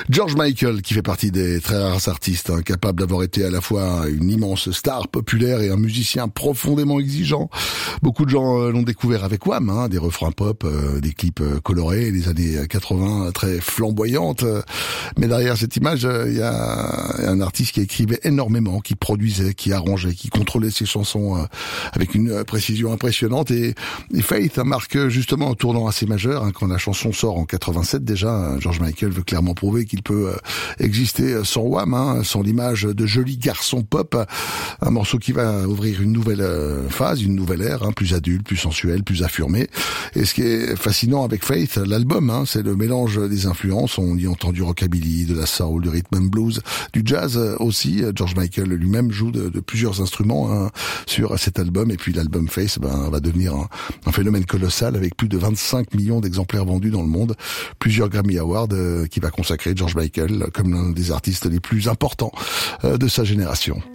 George Michael, qui fait partie des très rares artistes capables d'avoir été à la fois une immense star populaire et un musicien profondément exigeant. Beaucoup de gens l'ont découvert avec Wham, des refrains pop, des clips colorés, les années 80 très flamboyantes. Mais derrière cette image, il y a un artiste qui écrivait énormément, qui produisait, qui arrangeait, qui contrôlait ses chansons avec une précision impressionnante. Et Faith marque justement un tournant assez majeur. Quand la chanson sort en 87 déjà, George Michael veut clairement prouver qu'il peut exister sans Wham, sans l'image de joli garçon pop. Un morceau qui va ouvrir une nouvelle phase, une nouvelle ère, plus adulte, plus sensuelle, plus affirmée. Et ce qui est fascinant avec Faith, l'album, c'est le mélange des influences. On y entend du rockabilly, de la soul, du rhythm and blues, du jazz aussi. George Michael lui-même joue de plusieurs instruments sur cet album. Et puis l'album Faith va devenir un phénomène colossal avec plus de 25 millions d'exemplaires vendus dans le monde. Plusieurs Grammy Awards qui va consacrer George Michael comme l'un des artistes les plus importants de sa génération.